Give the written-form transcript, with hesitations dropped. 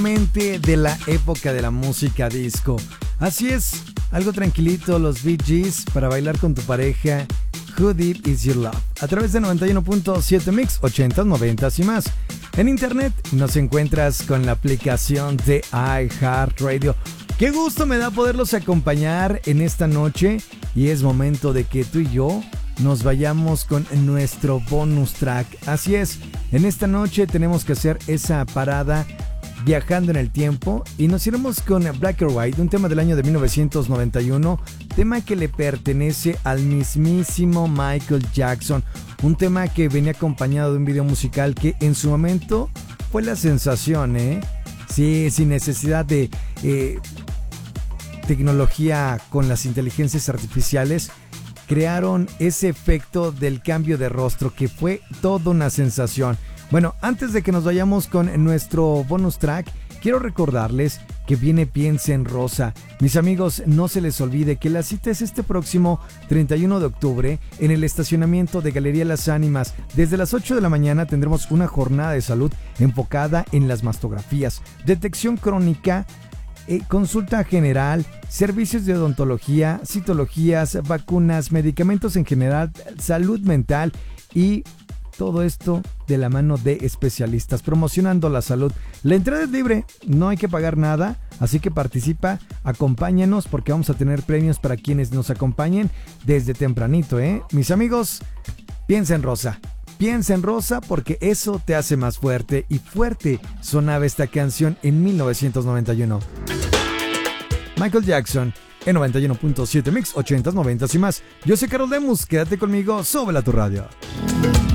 De la época de la música disco. Así es, algo tranquilito, los Bee Gees para bailar con tu pareja. Who Deep Is Your Love, a través de 91.7 Mix, 80s, 90s y más. En internet nos encuentras con la aplicación de iHeartRadio. Qué gusto me da poderlos acompañar en esta noche, y es momento de que tú y yo nos vayamos con nuestro bonus track. Así es, en esta noche tenemos que hacer esa parada viajando en el tiempo, y nos iremos con Black or White, un tema del año de 1991, tema que le pertenece al mismísimo Michael Jackson, un tema que venía acompañado de un video musical que en su momento fue la sensación, sí, sin necesidad de tecnología con las inteligencias artificiales, crearon ese efecto del cambio de rostro que fue toda una sensación. Bueno, antes de que nos vayamos con nuestro bonus track, quiero recordarles que viene Piensa en Rosa. Mis amigos, no se les olvide que la cita es este próximo 31 de octubre en el estacionamiento de Galería Las Ánimas. Desde las 8 de la mañana tendremos una jornada de salud enfocada en las mastografías, detección crónica, consulta general, servicios de odontología, citologías, vacunas, medicamentos en general, salud mental y todo esto de la mano de especialistas promocionando la salud. La entrada es libre, no hay que pagar nada, así que participa, acompáñanos porque vamos a tener premios para quienes nos acompañen desde tempranito, Mis amigos, piensa en rosa. Piensa en rosa porque eso te hace más fuerte, y fuerte sonaba esta canción en 1991. Michael Jackson en 91.7 Mix, 80s, 90s y más. Yo soy Carol Lemus, quédate conmigo, súbela a tu radio.